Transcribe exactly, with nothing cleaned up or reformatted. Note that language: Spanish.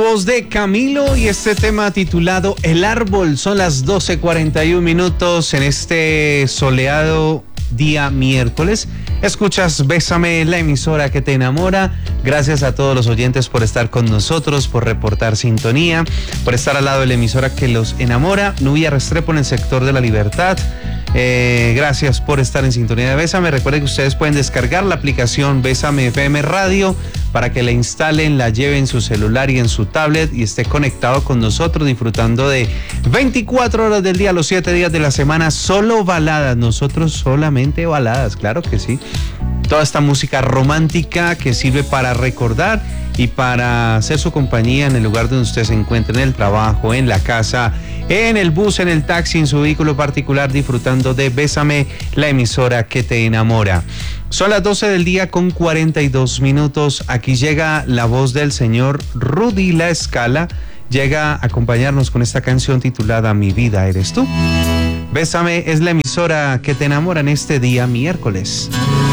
Voz de Camilo y este tema titulado El Árbol. Son las doce cuarenta y un minutos en este soleado día miércoles. Escuchas Bésame, la emisora que te enamora. Gracias a todos los oyentes por estar con nosotros, por reportar sintonía, por estar al lado de la emisora que los enamora. Nubia Restrepo en el sector de La Libertad. Eh, gracias por estar en sintonía de Bésame. Recuerden que ustedes pueden descargar la aplicación Bésame F M Radio para que la instalen, la lleven en su celular y en su tablet y esté conectado con nosotros, disfrutando de veinticuatro horas del día, los siete días de la semana, solo baladas. Nosotros solamente baladas, claro que sí. Toda esta música romántica que sirve para recordar y para hacer su compañía en el lugar donde usted se encuentre, en el trabajo, en la casa, en el bus, en el taxi, en su vehículo particular, disfrutando de Bésame, la emisora que te enamora. Son las doce del día con cuarenta y dos minutos. Aquí llega la voz del señor Rudy La Escala. Llega a acompañarnos con esta canción titulada Mi vida eres tú. Bésame es la emisora que te enamora en este día miércoles.